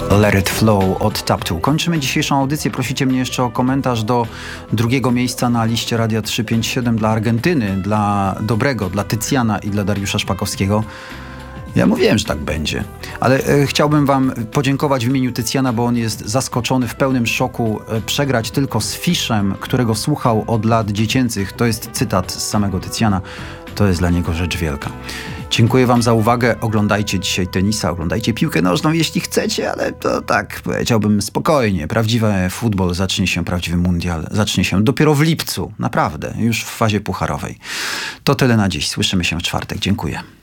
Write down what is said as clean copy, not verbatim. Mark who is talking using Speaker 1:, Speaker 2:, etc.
Speaker 1: Let It Flow od Tap 2. Kończymy dzisiejszą audycję. Prosicie mnie jeszcze o komentarz do drugiego miejsca na liście Radia 357 dla Argentyny, dla Dobrego, dla Tycjana i dla Dariusza Szpakowskiego. Ja mówiłem, że tak będzie, ale chciałbym wam podziękować w imieniu Tycjana, bo on jest zaskoczony, w pełnym szoku, przegrać tylko z Fiszem, którego słuchał od lat dziecięcych. To jest cytat z samego Tycjana. To jest dla niego rzecz wielka. Dziękuję wam za uwagę. Oglądajcie dzisiaj tenisa, oglądajcie piłkę nożną, jeśli chcecie, ale to tak, powiedziałbym spokojnie. Prawdziwy futbol zacznie się, prawdziwy mundial zacznie się dopiero w lipcu. Naprawdę, już w fazie pucharowej. To tyle na dziś. Słyszymy się w czwartek. Dziękuję.